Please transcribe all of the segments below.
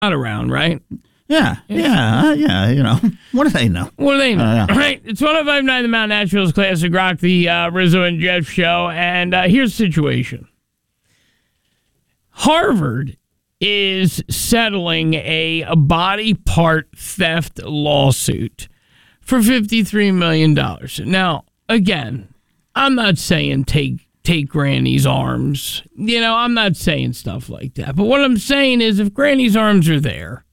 not around, right? Yeah. What do they know? What do they know? Right? It's 105.9 The Mountain Naturals Classic Rock, the Rizzo and Jeff show. And here's the situation. Harvard is settling a body part theft lawsuit for $53 million. Now, again, I'm not saying take Granny's arms. I'm not saying stuff like that. But what I'm saying is if Granny's arms are there,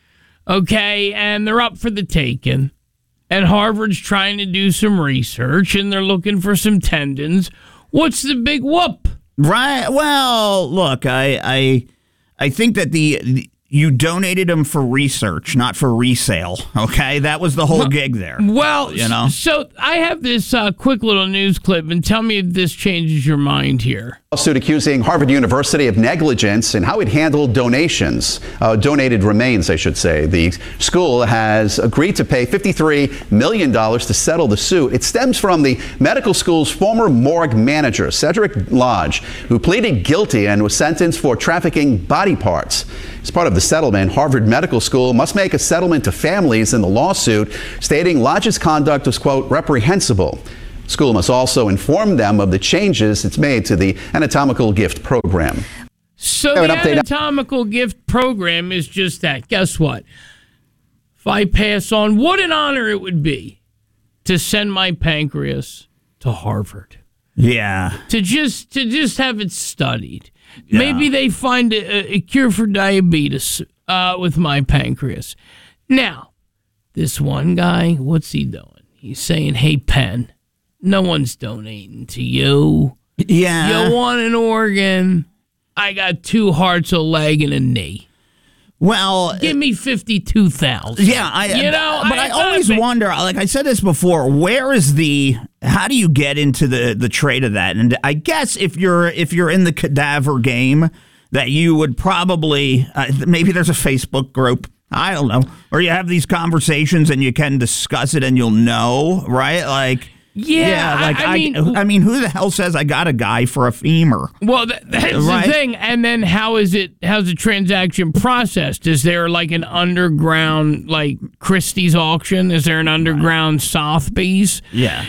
okay, and they're up for the taking, and Harvard's trying to do some research, and they're looking for some tendons, what's the big whoop? Right. Well, look, I think that you donated them for research, not for resale. Okay, that was the whole gig there. Well, so I have this quick little news clip, and tell me if this changes your mind here. Lawsuit accusing Harvard University of negligence in how it handled donated remains, I should say. The school has agreed to pay $53 million to settle the suit. It stems from the medical school's former morgue manager, Cedric Lodge, who pleaded guilty and was sentenced for trafficking body parts. As part of the settlement, Harvard Medical School must make a settlement to families in the lawsuit, stating Lodge's conduct was, quote, reprehensible. School must also inform them of the changes it's made to the anatomical gift program. So the anatomical gift program is just that. Guess what? If I pass on, what an honor it would be to send my pancreas to Harvard. Yeah. To just have it studied. Yeah. Maybe they find a cure for diabetes with my pancreas. Now, this one guy, what's he doing? He's saying, hey, Penn, no one's donating to you. Yeah. You want an organ? I got 2 hearts, a leg, and a knee. Well, give me 52,000. Yeah, I always wonder. Like I said this before, how do you get into the trade of that? And I guess if you're in the cadaver game, that you would probably maybe there's a Facebook group. I don't know, or you have these conversations and you can discuss it and you'll know, right? Like. Yeah, I mean, who the hell says I got a guy for a femur? Well, that's the thing. And then how's the transaction processed? Is there like an underground, like Christie's auction? Is there an underground Sotheby's? Yeah.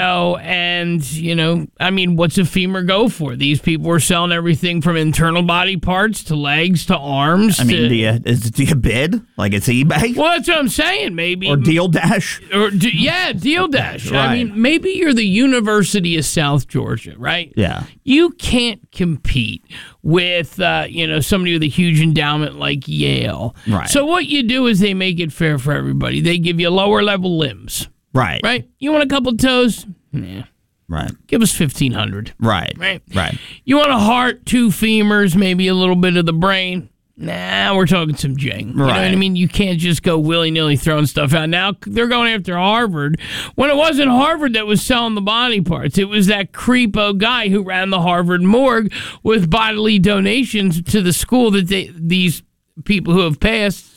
What's a femur go for? These people are selling everything from internal body parts to legs to arms. Do you bid? Like it's eBay? Well, that's what I'm saying. Maybe. Or Deal Dash? Deal Dash. Right. Maybe you're the University of South Georgia, right? Yeah. You can't compete with, somebody with a huge endowment like Yale. Right. So what you do is they make it fair for everybody. They give you lower level limbs. Right. Right? You want a couple toes? Yeah. Right. Give us $1,500. Right. Right. You want a heart, 2 femurs, maybe a little bit of the brain? Nah, we're talking some jing. You know what I mean? You can't just go willy-nilly throwing stuff out. Now they're going after Harvard when it wasn't Harvard that was selling the body parts. It was that creepo guy who ran the Harvard morgue with bodily donations to the school that these people who have passed.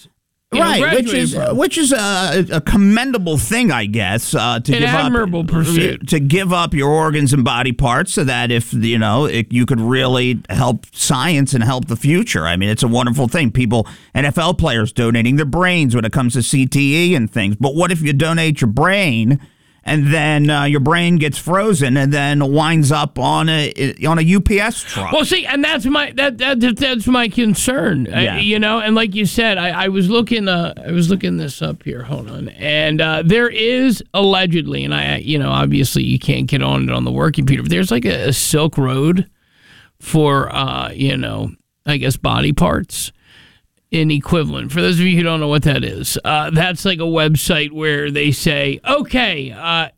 Which is a commendable thing, I guess. An admirable pursuit to give up your organs and body parts, so that if you could really help science and help the future. I mean, it's a wonderful thing. NFL players donating their brains when it comes to CTE and things. But what if you donate your brain? And then your brain gets frozen, and then winds up on a UPS truck. Well, see, and that's my concern. Yeah. And like you said, I was looking this up here. Hold on, and there is allegedly, and obviously you can't get on it on the work computer, but there's like a Silk Road for I guess body parts. In equivalent. For those of you who don't know what that is, that's like a website where they say, okay,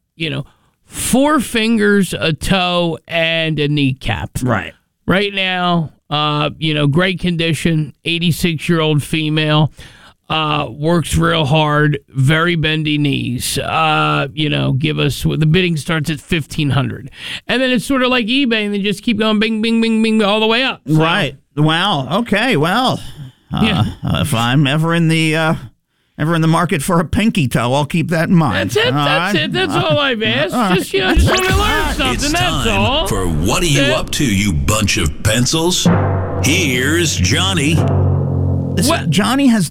4 fingers, a toe, and a kneecap. Right. Right now, great condition, 86-year-old female, works real hard, very bendy knees. Give us, the bidding starts at $1,500. And then it's sort of like eBay, and they just keep going bing, bing, bing, bing, all the way up. So, right. Wow. Okay. Well, if I'm ever in the market for a pinky toe, I'll keep that in mind. That's it. That's all I've asked. Just want to learn something. It's that's time all. For What Are You Up To, you bunch of pencils? Here's Johnny. Johnny has